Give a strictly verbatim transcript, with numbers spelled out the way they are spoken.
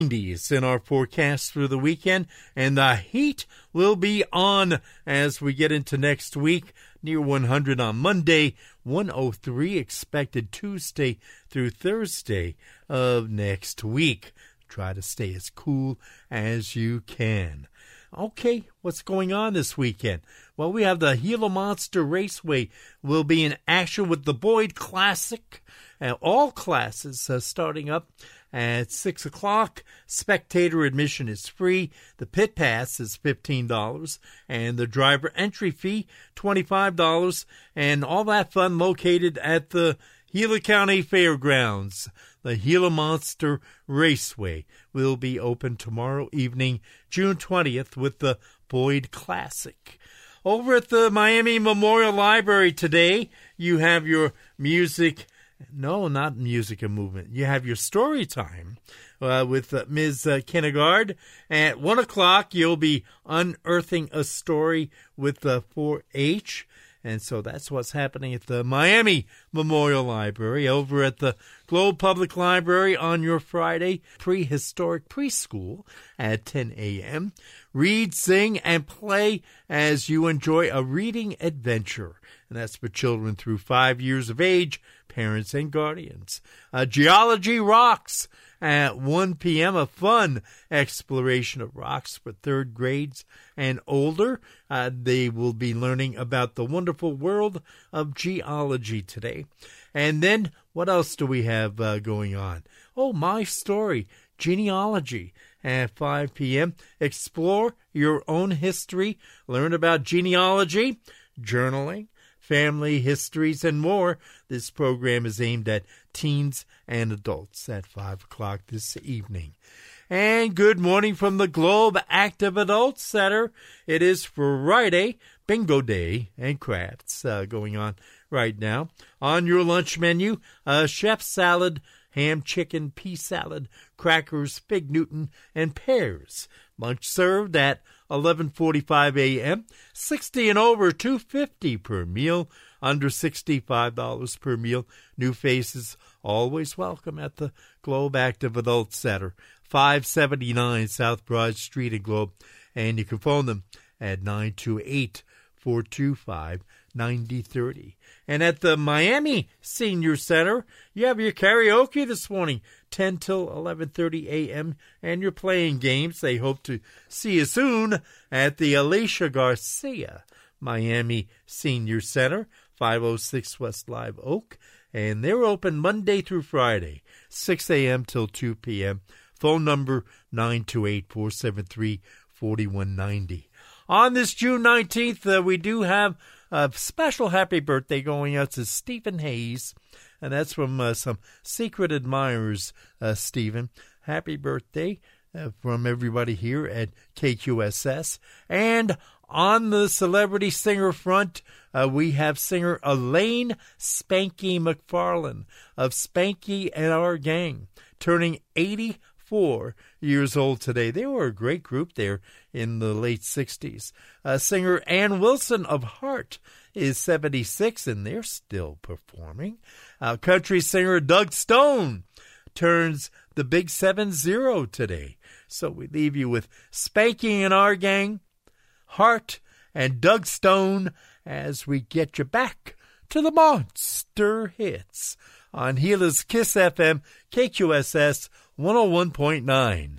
nineties in our forecast through the weekend, and the heat will be on as we get into next week. Near one hundred on Monday, one oh three expected Tuesday through Thursday of next week. Try to stay as cool as you can. Okay, what's going on this weekend? Well, we have the Gila Monster Raceway will be in action with the Boyd Classic. Uh, all classes uh, starting up at six o'clock. Spectator admission is free. The pit pass is fifteen dollars. And the driver entry fee, twenty-five dollars. And all that fun located at the Gila County Fairgrounds. The Gila Monster Raceway will be open tomorrow evening, June twentieth, with the Boyd Classic. Over at the Miami Memorial Library today, you have your music, no, not music and movement. You have your story time uh, with uh, Miz Uh, Kinnegard. At one o'clock, you'll be unearthing a story with the four H. And so that's what's happening at the Miami Memorial Library. Over at the Globe Public Library on your Friday, prehistoric preschool at ten a.m. Read, sing, and play as you enjoy a reading adventure. And that's for children through five years of age, parents and guardians. Uh, Geology Rocks at one p.m., a fun exploration of rocks for third grades and older. Uh, they will be learning about the wonderful world of geology today. And then what else do we have uh, going on? Oh, My Story, genealogy at five p.m. Explore your own history, learn about genealogy, journaling, family histories, and more. This program is aimed at teens and adults at five o'clock this evening. And good morning from the Globe Active Adult Center. It is Friday, Bingo Day, and crafts uh, going on right now. On your lunch menu, a chef salad, ham, chicken, pea salad, crackers, fig Newton, and pears. Lunch served at eleven forty-five a.m. sixty and over, two dollars and fifty cents per meal. Under sixty-five dollars per meal. New faces always welcome at the Globe Active Adult Center, five seventy-nine South Broad Street in Globe. And you can phone them at nine two eight, four two five, nine zero three zero. And at the Miami Senior Center, you have your karaoke this morning, ten till eleven thirty a.m., and you're playing games. They hope to see you soon at the Alicia Garcia Miami Senior Center, five oh six West Live Oak. And they're open Monday through Friday, six a.m. till two p.m. Phone number nine two eight, four seven three, four one nine zero. On this June nineteenth, uh, we do have a special happy birthday going out to Stephen Hayes, and that's from uh, some secret admirers, uh, Stephen. Happy birthday uh, from everybody here at K Q S S. And on the celebrity singer front, uh, we have singer Elaine Spanky McFarlane of Spanky and Our Gang, turning eighty-four years old today. They were a great group there in the late sixties. Uh, singer Ann Wilson of Heart is seventy-six, and they're still performing. Uh, country singer Doug Stone turns the big seven zero today. So we leave you with Spanky and Our Gang, Heart, and Doug Stone as we get you back to the monster hits on Gila's Kiss F M, K Q S S one oh one point nine.